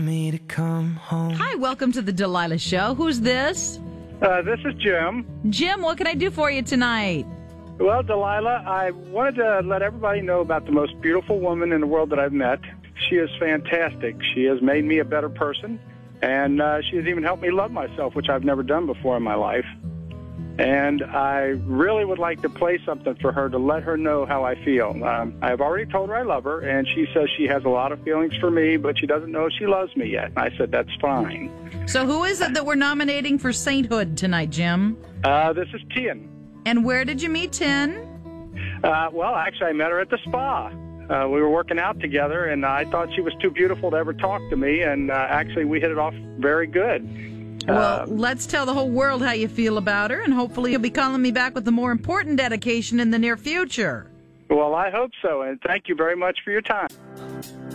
Me to come home. Hi, welcome to the Delilah Show. Who's this? This is Jim. Jim, what can I do for you tonight? Well, Delilah, I wanted to let everybody know about the most beautiful woman in the world that I've met. She is fantastic. She has made me a better person, and she has even helped me love myself, which I've never done before in my life. And I really would like to play something for her to let her know how I feel. I have already told her I love her, and she says she has a lot of feelings for me, but she doesn't know if she loves me yet. And I said, that's fine. So who is it that we're nominating for sainthood tonight, Jim? This is Tian. And where did you meet Tin? Well, actually, I met her at the spa. We were working out together, and I thought she was too beautiful to ever talk to me, and actually we hit it off very good. Well, let's tell the whole world how you feel about her, and hopefully you'll be calling me back with a more important dedication in the near future. Well, I hope so, and thank you very much for your time.